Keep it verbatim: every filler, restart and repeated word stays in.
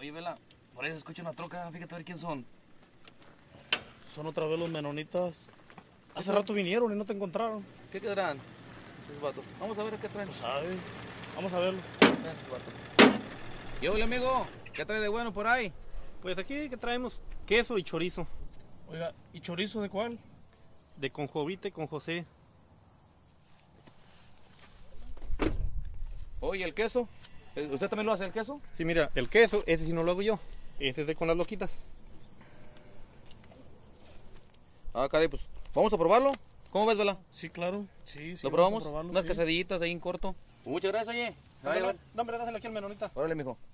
Oye, Vela, por ahí se escucha una troca, fíjate a ver quién son. Son otra vez los menonitas. Hace rato vinieron y no te encontraron. ¿Qué quedarán esos vatos? Vamos a ver qué traen. No sabes. Vamos a verlo. Vean esos vatos. Y hola, amigo, ¿qué trae de bueno por ahí? Pues aquí que traemos queso y chorizo. Oiga, ¿y chorizo de cuál? De conjovite con José. Oye, ¿el queso? ¿Usted también lo hace el queso? Sí, mira, el queso, ese sí no lo hago yo. Ese es de con las loquitas. Ah, caray, pues vamos a probarlo. ¿Cómo ves, Vela? Sí, claro. Sí, sí. ¿Lo vamos a probamos? probarlo, Unas sí. quesadillitas ahí en corto. Muchas gracias, oye. No, hombre, dásela aquí al menonita. Órale, mijo.